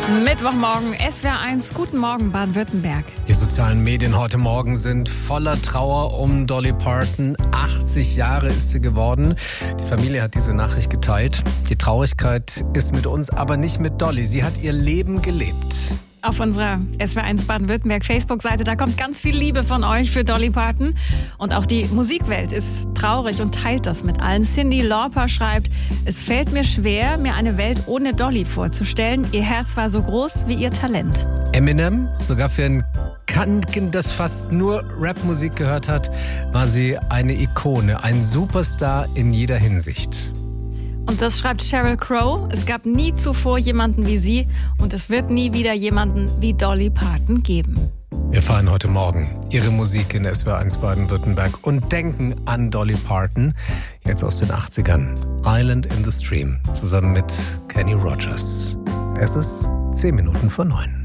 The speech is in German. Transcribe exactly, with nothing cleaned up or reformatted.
Mittwochmorgen, S W R eins, guten Morgen Baden-Württemberg. Die sozialen Medien heute Morgen sind voller Trauer um Dolly Parton. achtzig Jahre ist sie geworden. Die Familie hat diese Nachricht geteilt. Die Traurigkeit ist mit uns, aber nicht mit Dolly. Sie hat ihr Leben gelebt. Auf unserer S W R eins Baden-Württemberg Facebook-Seite, da kommt ganz viel Liebe von euch für Dolly Parton. Und auch die Musikwelt ist traurig und teilt das mit allen. Cindy Lauper schreibt, es fällt mir schwer, mir eine Welt ohne Dolly vorzustellen. Ihr Herz war so groß wie ihr Talent. Eminem, sogar für ein Kind, das fast nur Rapmusik gehört hat, war sie eine Ikone, ein Superstar in jeder Hinsicht. Und das schreibt Sheryl Crow. Es gab nie zuvor jemanden wie sie und es wird nie wieder jemanden wie Dolly Parton geben. Wir fahren heute Morgen ihre Musik in S W R eins Baden-Württemberg und denken an Dolly Parton, jetzt aus den achtzigern. Island in the Stream, zusammen mit Kenny Rogers. Es ist zehn Minuten vor neun.